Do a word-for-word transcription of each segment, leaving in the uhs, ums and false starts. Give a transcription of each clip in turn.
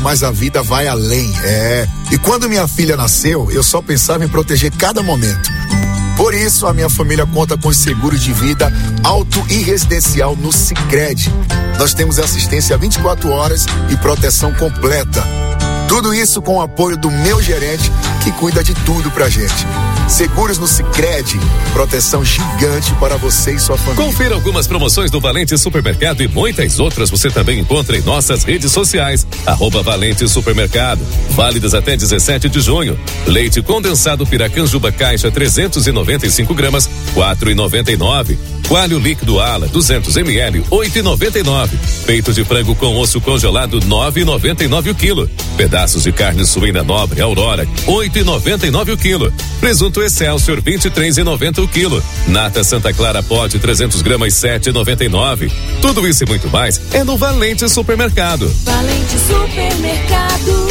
mas a vida vai além, é. E quando minha filha nasceu, eu só pensava em proteger cada momento. Por isso, a minha família conta com os seguros de vida auto e residencial no Sicredi. Nós temos assistência vinte e quatro horas e proteção completa. Tudo isso com o apoio do meu gerente, que cuida de tudo pra gente. Seguros no Sicredi, proteção gigante para você e sua família. Confira algumas promoções do Valente Supermercado e muitas outras você também encontra em nossas redes sociais. Arroba Valente Supermercado, válidas até dezessete de junho. Leite condensado Piracanjuba Caixa trezentos e noventa e cinco gramas, quatro e noventa e nove. Coalho líquido Ala duzentos mililitros, oito e noventa e nove. Peito de frango com osso congelado, nove e noventa e nove o quilo. Pedaços de carne suína nobre Aurora, oito e noventa e nove o quilo. Presunto Excelsior, vinte e três e noventa o quilo. Nata Santa Clara Pote trezentos gramas, sete e noventa e nove. Tudo isso e muito mais é no Valente Supermercado. Valente Supermercado.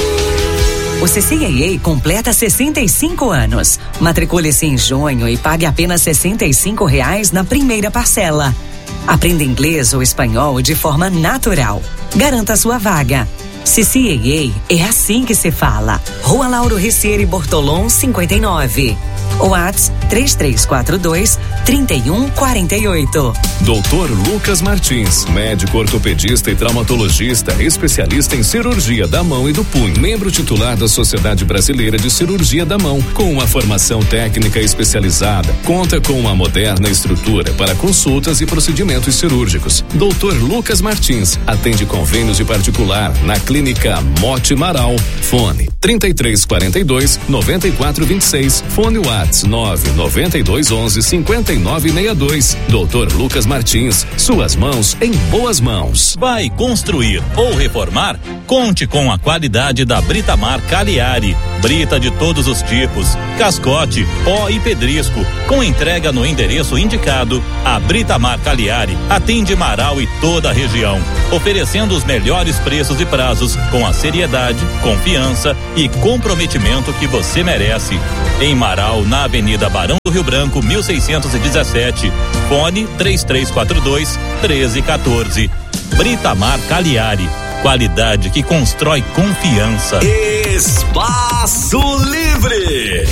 O C C A A completa sessenta e cinco anos. Matricule-se em junho e pague apenas sessenta e cinco reais na primeira parcela. Aprenda inglês ou espanhol de forma natural. Garanta sua vaga. C C A A é assim que se fala. Rua Lauro Ricieri Bortolom, cinquenta e nove. WhatsApp três três quatro dois, três um quatro oito. doutor Lucas Martins, médico ortopedista e traumatologista, especialista em cirurgia da mão e do punho, membro titular da Sociedade Brasileira de Cirurgia da Mão, com uma formação técnica especializada. Conta com uma moderna estrutura para consultas e procedimentos cirúrgicos. doutor Lucas Martins atende convênios de particular na Clínica Mote Marau. Fone trinta e três quarenta e dois, noventa e quatro vinte e seis. Fone WhatsApp nove noventa e dois onze, cinquenta e nove sessenta e dois. doutor Lucas Martins, suas mãos em boas mãos. Vai construir ou reformar? Conte com a qualidade da Britamar Cagliari. Brita de todos os tipos, cascote, pó e pedrisco, com entrega no endereço indicado. A Britamar Cagliari atende Marau e toda a região, oferecendo os melhores preços e prazos, com a seriedade, confiança e comprometimento que você merece. Em Marau, na Avenida Barão do Rio Branco, mil seiscentos e dezessete. Fone três três quatro dois, treze quatorze. Britamar Cagliari. Qualidade que constrói confiança. Espaço Livre.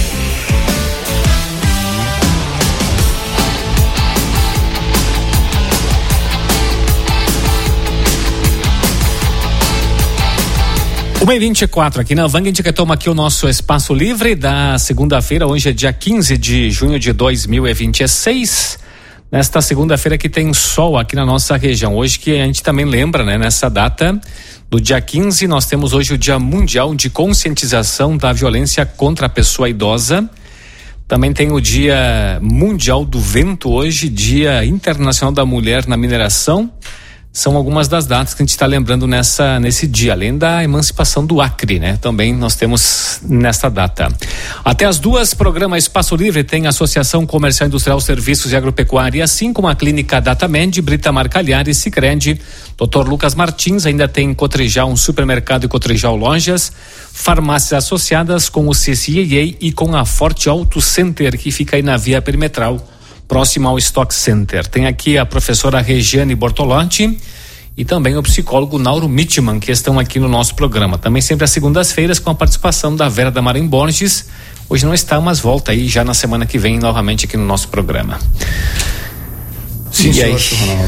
uma e vinte e quatro aqui na Vang, a gente retoma aqui o nosso Espaço Livre da segunda-feira. Hoje é dia quinze de junho de dois mil e vinte e seis. Nesta segunda-feira que tem sol aqui na nossa região. Hoje que a gente também lembra, né? Nessa data do dia quinze, nós temos hoje o Dia Mundial de Conscientização da Violência contra a Pessoa Idosa. Também tem o Dia Mundial do Vento hoje, Dia Internacional da Mulher na Mineração. São algumas das datas que a gente está lembrando nessa, nesse dia, além da emancipação do Acre, né? Também nós temos nesta data. Até as duas, programa Espaço Livre tem Associação Comercial Industrial Serviços e Agropecuária, assim como a Clínica Datamed, Britamar Cagliari, Sicredi, doutor Lucas Martins, ainda tem Cotrijal, um supermercado e Cotrijal Lojas, farmácias associadas com o C C A A e com a Forte Auto Center, que fica aí na Via Perimetral, próximo ao Stock Center. Tem aqui a professora Regiane Bortolotti e também o psicólogo Nauro Mitman, que estão aqui no nosso programa. Também sempre às segundas-feiras com a participação da Vera Damarém Borges. Hoje não está, mas volta aí já na semana que vem novamente aqui no nosso programa. Sim, e aí? Ronaldo.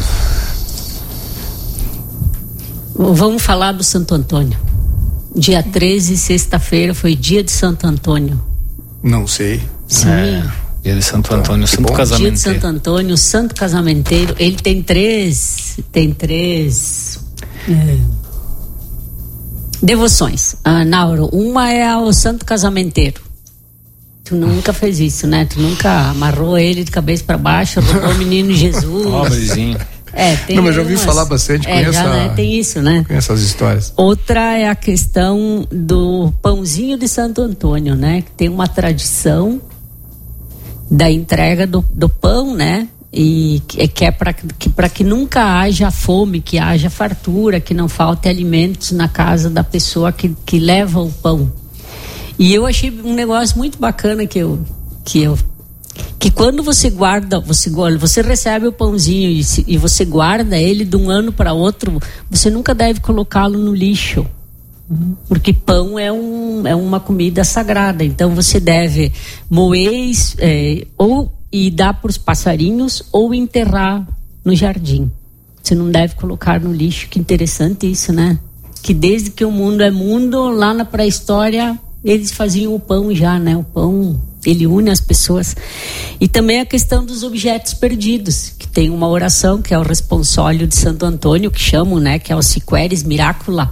Vamos falar do Santo Antônio. Dia treze, sexta-feira, foi dia de Santo Antônio. Não sei. Sim. É. Dia de Santo Antônio, ah, Santo Casamenteiro. Dia de Santo Antônio, Santo Casamenteiro, ele tem três, tem três é, devoções. Ah, Nauro, uma é ao Santo Casamenteiro. Tu nunca fez isso, né? Tu nunca amarrou ele de cabeça para baixo, rodou o menino Jesus. Pobrezinho. É, tem Não, mas já ouvi umas, falar bastante, é, conheço já, a, né, tem isso, né? Conheço as histórias. Outra é a questão do pãozinho de Santo Antônio, né? Que tem uma tradição da entrega do, do pão, né? E que, que é para que, para que nunca haja fome, que haja fartura, que não falte alimentos na casa da pessoa que, que leva o pão. E eu achei um negócio muito bacana que eu, que eu que quando você guarda, você, você recebe o pãozinho e, se, e você guarda ele de um ano para outro, você nunca deve colocá-lo no lixo. Porque pão é, um, é uma comida sagrada. Então você deve moer é, ou e dar para os passarinhos ou enterrar no jardim. Você não deve colocar no lixo. Que interessante isso, né? Que desde que o mundo é mundo, lá na pré-história, eles faziam o pão já, né? O pão, ele une as pessoas. E também a questão dos objetos perdidos, que tem uma oração, que é o responsólio de Santo Antônio, que chamam, né? Que é o Siqueris Miracula.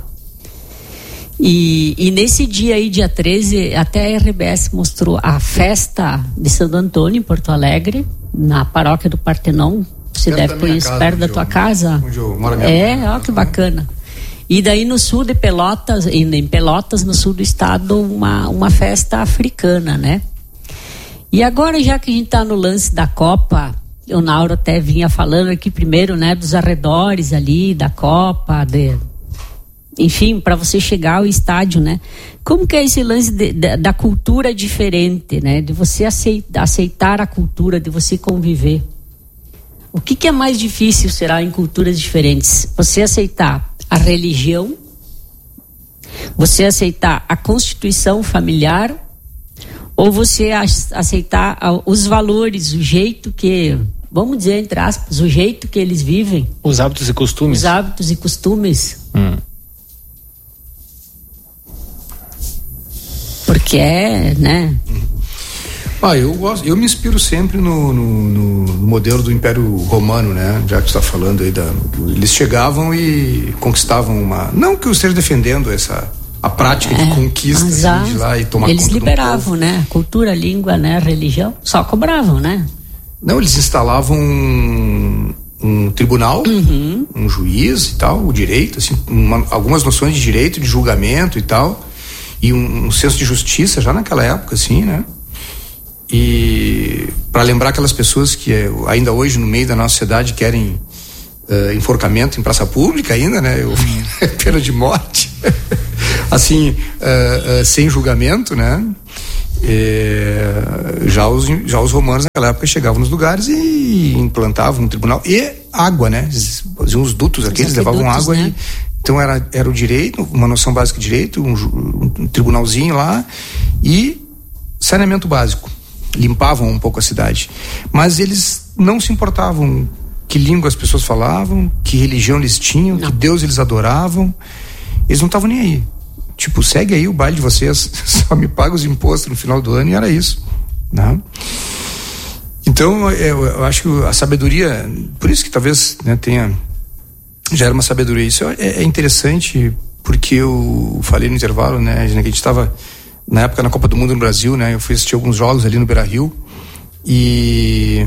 E, e nesse dia aí, dia treze, até a R B S mostrou a festa de Santo Antônio em Porto Alegre, na paróquia do Partenon. Você perto deve conhecer, perto da tua eu, casa. Onde eu moro minha é, mãe. Ó, que bacana. E daí no sul de Pelotas, em Pelotas, no sul do estado, uma, uma festa africana, né? E agora, já que a gente está no lance da Copa, o Nauro até vinha falando aqui primeiro, né, dos arredores ali, da Copa, de... enfim, para você chegar ao estádio, né? Como que é esse lance de, de, da cultura diferente, né? De você aceitar, aceitar a cultura, de você conviver. O que que é mais difícil, será, em culturas diferentes? Você aceitar a religião, você aceitar a constituição familiar, ou você aceitar os valores, o jeito que, vamos dizer, entre aspas, o jeito que eles vivem. Os hábitos e costumes. Os hábitos e costumes. Hum. Porque é, né? Ah, eu gosto, eu me inspiro sempre no, no, no modelo do Império Romano, né? Já que você está falando aí da, eles chegavam e conquistavam uma, não que eu esteja defendendo essa a prática é, de conquista assim, de lá e tomar eles conta liberavam, né? Cultura, língua, né? Religião, só cobravam, né? Não, eles instalavam um, um tribunal, uhum. um juiz e tal, o direito, assim, uma, algumas noções de direito, de julgamento e tal, e um, um senso de justiça já naquela época, assim, né? E para lembrar aquelas pessoas que ainda hoje no meio da nossa sociedade querem uh, enforcamento em praça pública ainda, né? Eu, pena de morte, assim, uh, uh, sem julgamento, né? É, já, os, já os romanos naquela época chegavam nos lugares e implantavam um tribunal e água, né? Faziam os dutos aqui, eles levavam água, né? E, então era, era o direito, uma noção básica de direito, um, um tribunalzinho lá e saneamento básico. Limpavam um pouco a cidade, mas eles não se importavam que língua as pessoas falavam, que religião eles tinham, não. Que Deus eles adoravam. Eles não estavam nem aí. Tipo, segue aí o baile de vocês, só me paga os impostos no final do ano, e era isso, né? Então eu, eu acho que a sabedoria, por isso que talvez, né, tenha, já era uma sabedoria. Isso é, é interessante, porque eu falei no intervalo, né, que a gente estava na época na Copa do Mundo no Brasil, né? Eu fui assistir alguns jogos ali no Beira-Rio e,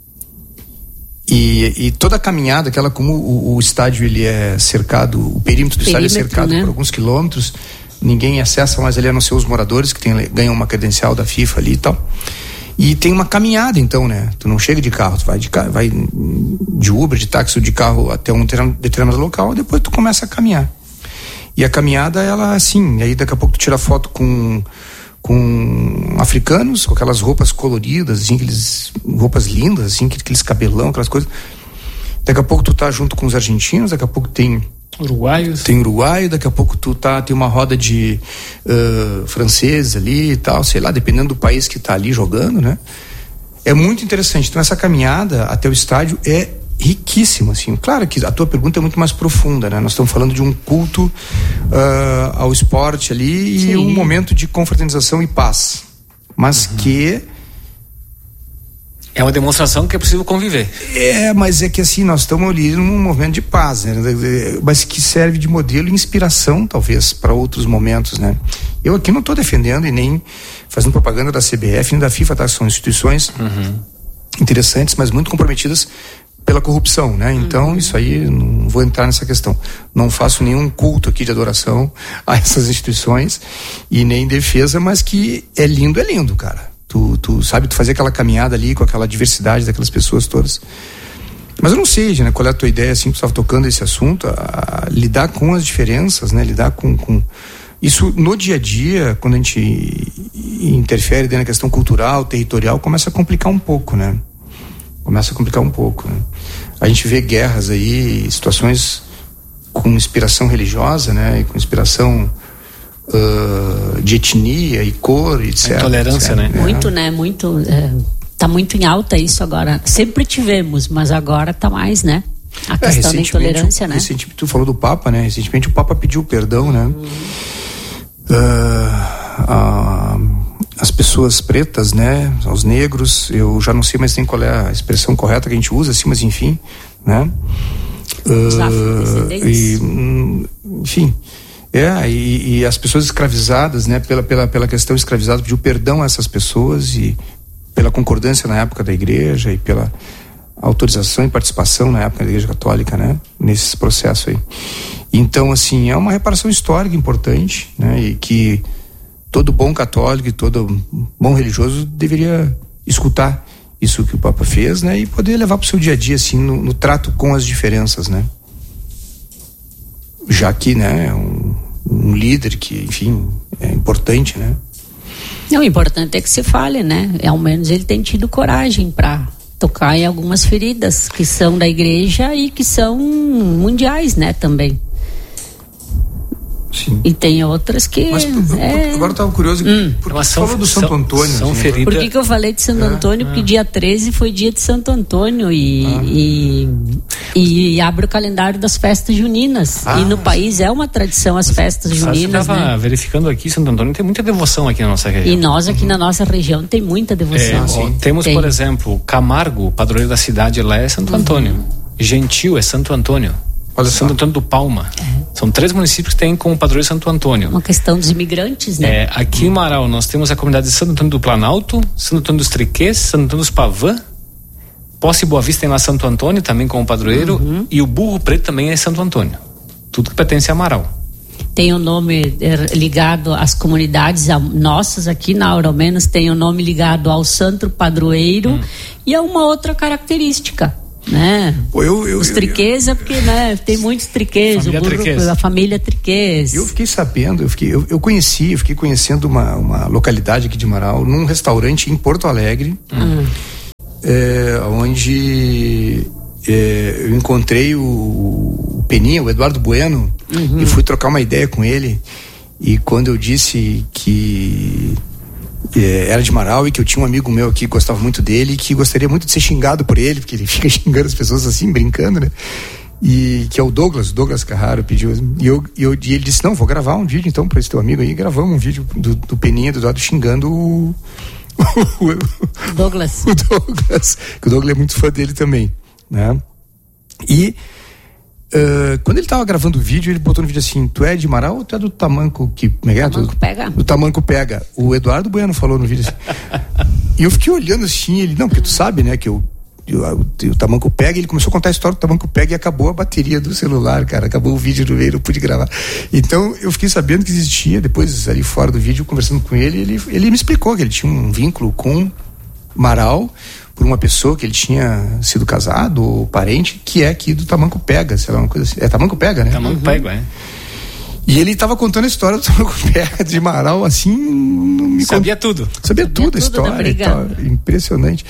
e e toda a caminhada, aquela como o, o estádio ele é cercado, o perímetro do perímetro, estádio é cercado, né, por alguns quilômetros, ninguém acessa mais ali a não ser os moradores que tem, ganham uma credencial da FIFA ali e tal. E tem uma caminhada então, né? Tu não chega de carro, tu vai de, vai de Uber, de táxi ou de carro até um determinado local, depois tu começa a caminhar. E a caminhada, ela assim, aí daqui a pouco tu tira foto com, com africanos, com aquelas roupas coloridas, assim, aqueles, roupas lindas, assim, aqueles cabelão, aquelas coisas. Daqui a pouco tu tá junto com os argentinos, daqui a pouco tem uruguaios. Tem uruguaio, daqui a pouco tu tá, tem uma roda de uh, franceses ali e tal, sei lá, dependendo do país que tá ali jogando, né? É muito interessante. Então essa caminhada até o estádio é riquíssimo, assim. Claro que a tua pergunta é muito mais profunda, né? Nós estamos falando de um culto uh, ao esporte ali. Sim. E um momento de confraternização e paz, mas uhum. que é uma demonstração que é possível conviver. É, mas é que assim, nós estamos ali num momento de paz, né? Mas que serve de modelo e inspiração, talvez, para outros momentos, né? Eu aqui não estou defendendo e nem fazendo propaganda da C B F nem da FIFA, tá? São instituições uhum. interessantes, mas muito comprometidas pela corrupção, né? Então, uhum. isso aí, não vou entrar nessa questão. Não faço nenhum culto aqui de adoração a essas instituições e nem defesa, mas que é lindo, é lindo, cara. Tu, tu sabe, tu fazer aquela caminhada ali com aquela diversidade daquelas pessoas todas. Mas eu não sei, né, qual é a tua ideia, assim, tu estava tocando esse assunto, a, a lidar com as diferenças, né? Lidar com, com... Isso no dia a dia, quando a gente interfere dentro da questão cultural, territorial, começa a complicar um pouco, né? Começa a complicar um pouco, né? A gente vê guerras aí, situações com inspiração religiosa, né? E com inspiração uh, de etnia e cor, etcétera. A intolerância, etcétera. né? Muito, né? Muito. É, tá muito em alta isso agora. Sempre tivemos, mas agora tá mais, né? A questão é, da intolerância, né? Recentemente, tu falou do Papa, né? Recentemente o Papa pediu perdão, né? Hum. Uh, uh, as pessoas pretas, né? Os negros, eu já não sei mais nem qual é a expressão correta que a gente usa, assim, mas enfim, né? Os uh, afrodescendentes. E, enfim, é, e, e as pessoas escravizadas, né? Pela, pela, pela questão escravizada, pediu perdão a essas pessoas e pela concordância na época da igreja e pela autorização e participação na época da Igreja Católica, né? Nesse processo aí. Então, assim, é uma reparação histórica importante, né? E que todo bom católico e todo bom religioso deveria escutar isso que o Papa fez, né? E poder levar para o seu dia a dia, assim, no, no trato com as diferenças, né? Já que, né, um, um líder que, enfim, é importante, né? Não, o importante é que se fale, né? Ao menos ele tem tido coragem para tocar em algumas feridas que são da igreja e que são mundiais, né, também. Sim. E tem outras que... Mas é... agora eu estava curioso, hum. porque você falou do Santo Antônio. São assim, ferida... Por que que eu falei de Santo é, Antônio? Porque é. dia treze foi dia de Santo Antônio e, ah. e, e abre o calendário das festas juninas. Ah, e no país é uma tradição as festas juninas, eu estava né? verificando aqui, Santo Antônio tem muita devoção aqui na nossa região. E nós aqui uhum. na nossa região tem muita devoção. É, ó, temos, tem. por exemplo, Camargo, o padroeiro da cidade lá é Santo uhum. Antônio. Gentil é Santo Antônio. Olha Santo só. Antônio do Palma. É. São três municípios que têm como padroeiro Santo Antônio. Uma questão dos imigrantes, né? É, aqui em Marau nós temos a comunidade de Santo Antônio do Planalto, Santo Antônio dos Triquês, Santo Antônio dos Pavã, Posse Boa Vista tem lá Santo Antônio também como padroeiro, uhum. e o Burro Preto também é Santo Antônio. Tudo que pertence a Marau. Tem o um nome ligado às comunidades a, nossas aqui na Aura, ao menos tem o um nome ligado ao santo padroeiro hum. e a uma outra característica. Né? Pô, eu, eu, Os triquês é porque, né, tem muitos triquês, o burro, a família triquês. Eu fiquei sabendo, eu, fiquei, eu, eu conheci, eu fiquei conhecendo uma, uma localidade aqui de Marau, num restaurante em Porto Alegre, hum. é, onde é, eu encontrei o, o Peninha, o Eduardo Bueno, uhum. e fui trocar uma ideia com ele. E quando eu disse que É, era de Marau e que eu tinha um amigo meu aqui que gostava muito dele e que gostaria muito de ser xingado por ele, porque ele fica xingando as pessoas assim, brincando, né? E que é o Douglas, Douglas Carraro pediu, e, eu, e, eu, e ele disse, não, vou gravar um vídeo então para esse teu amigo aí. Gravamos um vídeo do, do Peninha, do Eduardo xingando o, o, o Douglas o Douglas, que o Douglas é muito fã dele também, né? E Uh, quando ele tava gravando o vídeo, ele botou no vídeo assim, tu é de Marau ou tu é do Tamanco que... É Tamanco pega. Do Tamanco pega. O Eduardo Bueno falou no vídeo assim. E eu fiquei olhando assim, ele, não, porque tu sabe, né, que eu, eu, o, o Tamanco pega, ele começou a contar a história do Tamanco pega e acabou a bateria do celular, cara, acabou o vídeo no meio, não pude gravar. Então eu fiquei sabendo que existia, depois ali fora do vídeo, conversando com ele, ele, ele me explicou que ele tinha um vínculo com Marau, por uma pessoa que ele tinha sido casado ou parente, que é aqui do Tamanco Pega, sei lá, uma coisa assim. É Tamanco Pega, né? Tamanco uhum. Pega, é. E ele estava contando a história do Tamanco Pega de Marau, assim... Me Sabia cont... tudo. Sabia, Sabia tudo a história e tal. Impressionante.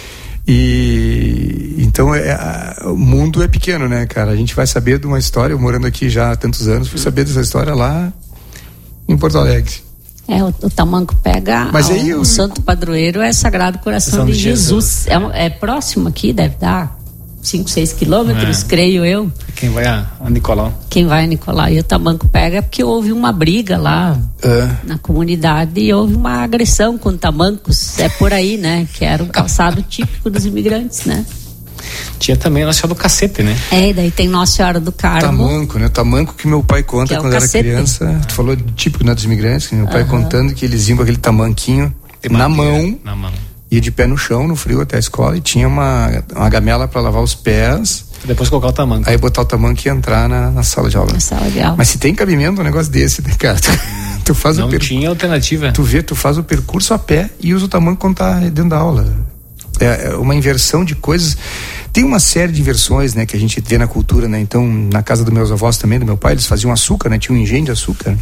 E então é, a, o mundo é pequeno, né, cara? A gente vai saber de uma história, eu morando aqui já há tantos anos, fui saber dessa história lá em Porto Alegre. É, o, o Tamanco Pega, Mas o, aí eu... o Santo Padroeiro é Sagrado Coração de, de Jesus. Jesus. É, é próximo aqui, deve dar cinco, seis quilômetros, é. creio eu. Quem vai a, a Nicolau? Quem vai a Nicolau. E o Tamanco Pega é porque houve uma briga lá é. na comunidade e houve uma agressão com tamancos. É por aí, né? Que era um calçado típico dos imigrantes, né? Tinha também a Nossa Senhora do Cacete, né? É, daí tem Nossa Senhora do Carmo. Tamanco, né? Tamanco que meu pai conta é quando era criança. Tu falou de típico, né, dos imigrantes, que meu pai uhum. contando que eles iam com aquele tamanquinho na mão, na mão, ia de pé no chão, no frio até a escola, e tinha uma, uma gamela para lavar os pés. Depois colocar o tamanco. Aí botar o tamanco e entrar na, na sala de aula. Na sala de aula. Mas se tem cabimento um negócio desse, né, cara? Tu, tu faz Não o per... tinha alternativa. Tu vê, tu faz o percurso a pé e usa o tamanco quando tá dentro da aula. É uma inversão de coisas. Tem uma série de inversões, né, que a gente vê na cultura, né? Então, na casa dos meus avós também, do meu pai, eles faziam açúcar, né? Tinha um engenho de açúcar.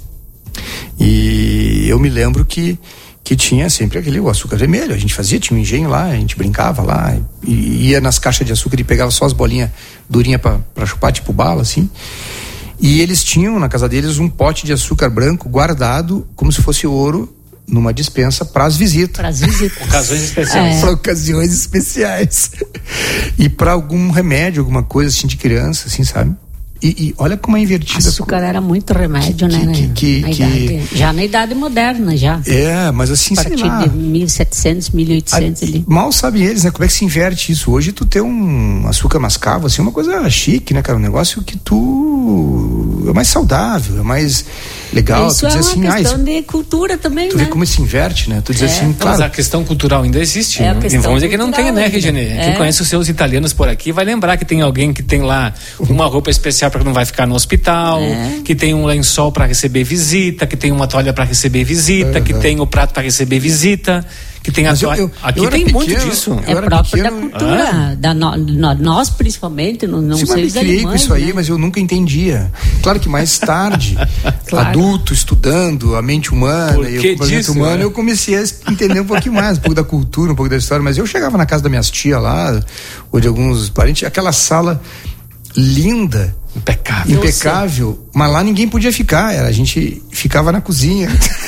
E eu me lembro que que tinha sempre aquele o açúcar vermelho, a gente fazia, tinha um engenho lá, a gente brincava lá, e ia nas caixas de açúcar e pegava só as bolinhas durinhas pra, pra chupar, tipo bala, assim. E eles tinham na casa deles um pote de açúcar branco guardado como se fosse ouro numa dispensa para as visitas. Para as visitas. Ocasiões especiais. É. Para ocasiões especiais. E para algum remédio, alguma coisa assim de criança, assim, sabe? E, e olha como é invertida. Açúcar era muito remédio, que, né? Que, que, na que, idade, já na idade moderna, já. É, mas assim, a partir sei lá, de mil e setecentos, mil e oitocentos a, ali. Mal sabem eles, né? Como é que se inverte isso? Hoje tu ter um açúcar mascavo, assim, é uma coisa chique, né, cara? Um negócio que tu é mais saudável, é mais legal. Isso tu é dizer uma assim, questão ah, de cultura também, tu né? vê como se inverte, né? Tu dizer É. assim, claro. Mas a questão cultural ainda existe. É a né? questão E vamos dizer que não tem, cultural né, ainda. Regiane? É. Quem conhece os seus italianos por aqui vai lembrar que tem alguém que tem lá uma roupa especial para que não vai ficar no hospital, É. que tem um lençol para receber visita, que tem uma toalha para receber visita, Uhum. que tem o prato para receber visita, que tem a Mas eu- toalha. eu- Aqui eu era tem muito pequeno, disso. eu É era próprio pequeno- da cultura, da no, no- nós principalmente, não, não Sim, sei mas os me criei alemães, com isso aí, né? mas eu nunca entendia. Claro que mais tarde, Claro. adulto, estudando a mente humana Por e que o comportamento disso, humano, né? eu comecei a entender um pouquinho mais, um pouco da cultura, um pouco da história. Mas eu chegava na casa das minhas tias lá, ou de alguns parentes, aquela sala linda, Impecável. impecável, mas lá ninguém podia ficar, era, a gente ficava na cozinha.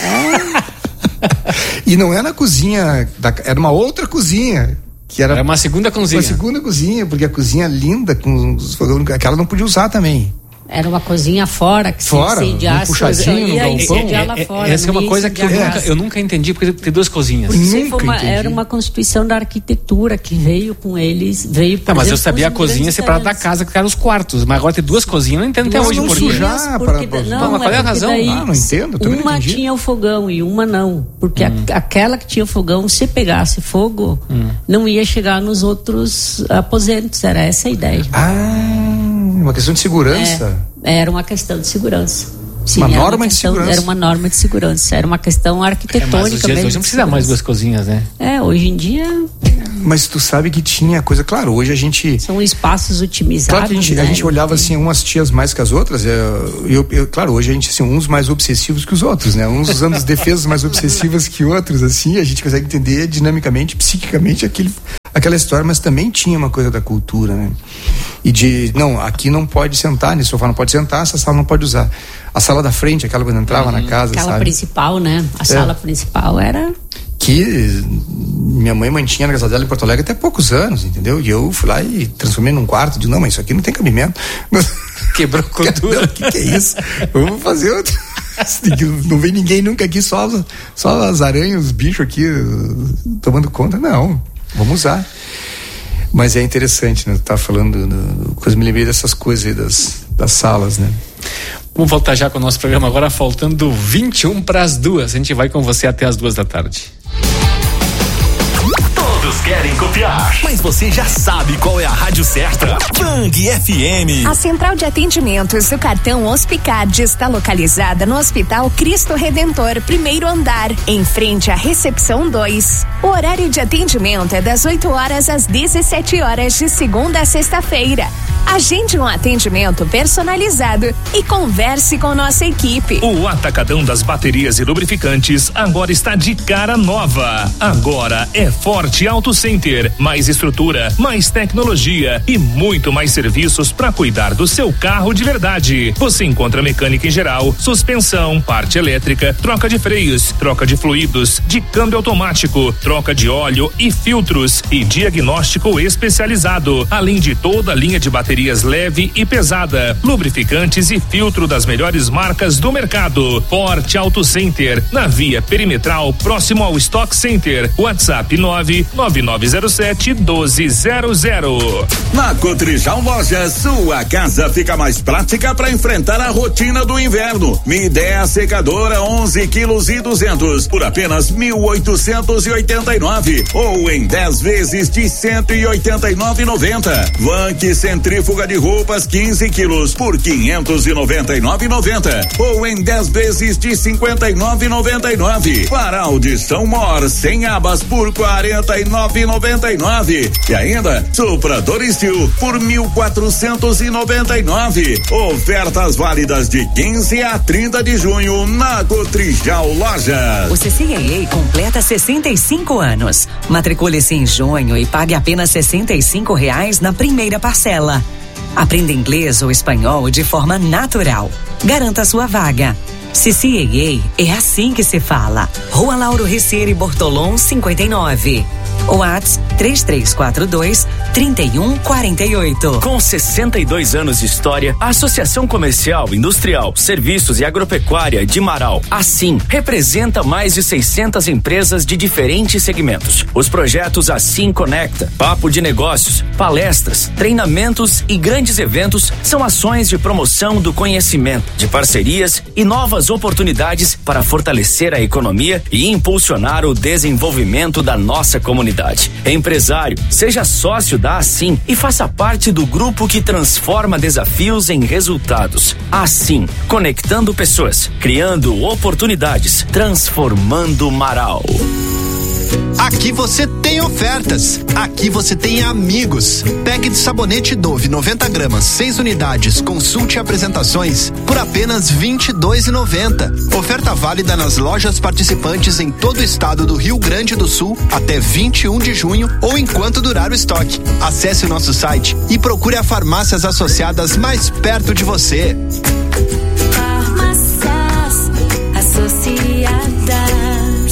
E não é na cozinha, da, era uma outra cozinha. Que era, Era uma segunda cozinha. uma segunda cozinha, porque a cozinha linda, com os fogões, aquela não podia usar também. Era uma cozinha fora, que Fora, se incendiasse, um puxadinho eu no ia galpão. incendiar lá É, é, fora. essa é não uma ia coisa que eu incendiar a nunca, casa. eu nunca entendi, porque tem duas cozinhas. Isso aí Nunca foi uma- entendi. era uma constituição da arquitetura que veio com eles, veio por Tá, mas eu exemplo, sabia a com os cozinha grandes separada da terrenos. casa, que eram os quartos. Mas agora tem duas cozinhas, eu não entendo até Duas hoje não por quê. sujar. cozinhas, para- porque, para- não, mas qual é a porque razão? daí Ah, não entendo, eu também não uma entendi. tinha o fogão e uma não, porque a- aquela que tinha o fogão, se pegasse fogo, não ia chegar nos outros aposentos, era essa a ideia. Ah, uma questão de segurança. É, era uma questão de segurança. Sim, Uma era norma de questão- segurança. Era uma norma de segurança, era uma questão É, arquitetônica mas os dias mesmo. hoje não de precisa mais segurança. duas cozinhas, né? É, hoje em dia Mas tu sabe que tinha coisa, claro, hoje a gente. são espaços otimizados. Claro que a gente, né? a gente olhava assim, umas tias mais que as outras. Eu, eu, eu- claro, hoje a gente, assim, uns mais obsessivos que os outros, né? Uns usando as defesas mais obsessivas que outros, assim, a gente consegue entender dinamicamente, psiquicamente aquele, aquela história, mas também tinha uma coisa da cultura, né? E de, não, aqui não pode sentar, nesse sofá não pode sentar, essa sala não pode usar. A sala da frente, aquela quando entrava na casa, Aquela sabe? principal, né? A sala principal era. Que minha mãe mantinha na casa dela em Porto Alegre até poucos anos, entendeu? E eu fui lá e transformei num quarto, digo, não, mas isso aqui não tem cabimento. Quebrou a cultura. O que, que é isso? Eu vou fazer outro. Não vem ninguém nunca aqui, só, só as aranhas, os bichos aqui uh, tomando conta. Não, vamos usar. Mas é interessante, né? Tu tá falando, do, coisa, me lembrei dessas coisas aí das, das salas, né? Vamos voltar já com o nosso programa agora, faltando vinte e um para as duas. A gente vai com você até as duas da tarde. Todos querem copiar, mas você já sabe qual é a rádio certa. Bang F M. A central de atendimentos do cartão Hospicard está localizada no Hospital Cristo Redentor, primeiro andar, em frente à recepção dois. O horário de atendimento é das oito horas às dezessete horas, de segunda a sexta-feira. Agende um atendimento personalizado e converse com nossa equipe. O Atacadão das Baterias e Lubrificantes agora está de cara nova. Agora é Forte Auto Center. Mais estrutura, mais tecnologia e muito mais serviços para cuidar do seu carro de verdade. Você encontra mecânica em geral, suspensão, parte elétrica, troca de freios, troca de fluidos, de câmbio automático, troca de óleo e filtros e diagnóstico especializado. Além de toda a linha de baterias leve e pesada, lubrificantes e filtro das melhores marcas do mercado. Forte Auto Center, na via perimetral, próximo ao Stock Center. WhatsApp nove nove nove zero sete doze zero zero. Na Cotrijal Lojas, sua casa fica mais prática para enfrentar a rotina do inverno. Midea secadora onze quilos e duzentos por apenas mil oitocentos e oitenta e nove ou em dez vezes de cento e oitenta e nove e noventa. Vanque centrífuga de roupas quinze quilos por quinhentos e noventa e nove e noventa ou em dez vezes de cinquenta e nove e noventa e nove. Varal de São Mor sem abas por quarenta e nove e noventa e nove e ainda soprador Steel por mil quatrocentos e noventa e nove. Ofertas válidas de quinze a trinta de junho na Cotrijal Lojas. O C C I A completa sessenta e cinco anos. Matricule-se em junho e pague apenas sessenta e cinco reais na primeira parcela. Aprenda inglês ou espanhol de forma natural. Garanta sua vaga. C C A A é assim que se fala. Rua Lauro Ricieri Bortolom, cinquenta e nove. WhatsApp três três quatro dois, três um quatro oito. Com sessenta e dois anos de história, a Associação Comercial, Industrial, Serviços e Agropecuária de Marau, assim, representa mais de seiscentas empresas de diferentes segmentos. Os projetos Assim Conecta, Papo de Negócios, palestras, treinamentos e grandes eventos são ações de promoção do conhecimento, de parcerias e novas oportunidades para fortalecer a economia e impulsionar o desenvolvimento da nossa comunidade. Empresário, seja sócio da Assim e faça parte do grupo que transforma desafios em resultados. Assim, conectando pessoas, criando oportunidades, transformando Marau. Aqui você tem ofertas, aqui você tem amigos. Pack de sabonete Dove noventa gramas, seis unidades, consulte apresentações por apenas vinte e dois reais e noventa centavos. Oferta válida nas lojas participantes em todo o estado do Rio Grande do Sul até vinte e um de junho ou enquanto durar o estoque. Acesse o nosso site e procure as farmácias associadas mais perto de você. Farmácias associadas.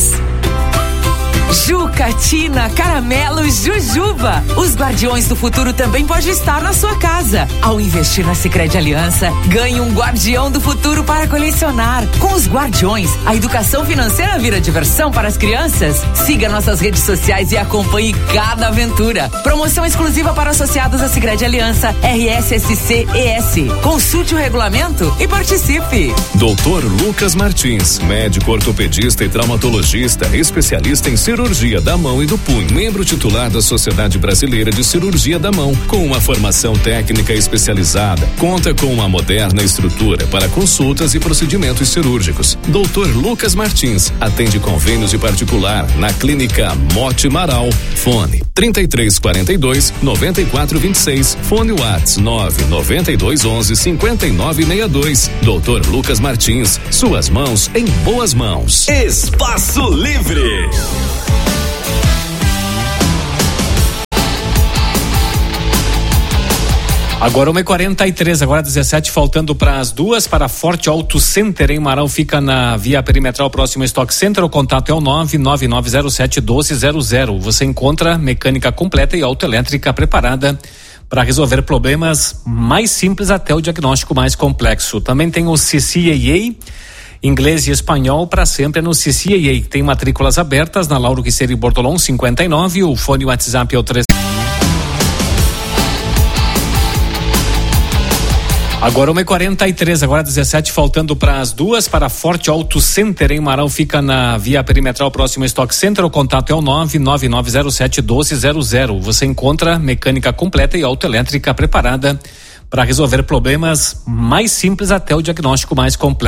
Jucatina, Caramelo, Jujuba. Os guardiões do futuro também pode estar na sua casa. Ao investir na Sicredi Aliança, ganhe um guardião do futuro para colecionar. Com os guardiões, a educação financeira vira diversão para as crianças. Siga nossas redes sociais e acompanhe cada aventura. Promoção exclusiva para associados à Sicredi Aliança, R S S C E S. Consulte o regulamento e participe. doutor Lucas Martins, médico ortopedista e traumatologista, especialista em cirurgia da mão e do punho, membro titular da Sociedade Brasileira de Cirurgia da Mão, com uma formação técnica especializada. Conta com uma moderna estrutura para consultas e procedimentos cirúrgicos. doutor Lucas Martins atende convênios de particular na Clínica Mote Marau. Fone trinta e três quarenta e dois, noventa e quatro vinte e seis. Fone WhatsApp nove noventa e dois onze, cinquenta e nove sessenta e dois. doutor Lucas Martins, suas mãos em boas mãos. Espaço Livre. Agora uma e quarenta e três, agora dezessete, faltando para as duas, para Forte Auto Center em Marau, fica na via perimetral próximo ao Stock Center. O contato é o nove nove nove zero sete um dois zero zero. Você encontra mecânica completa e autoelétrica preparada para resolver problemas mais simples até o diagnóstico mais complexo. Também tem o C C A A, inglês e espanhol para sempre no C C A A. Tem matrículas abertas na Lauro Ricieri Bortolom cinquenta e nove. O fone WhatsApp é o três. Agora uma e quarenta e três, agora dezessete, faltando para as duas, para Forte Auto Center em Marau, fica na via perimetral próximo ao Stock Center. O contato é o nove nove nove zero sete um dois zero zero. Você encontra mecânica completa e autoelétrica preparada para resolver problemas mais simples até o diagnóstico mais complexo.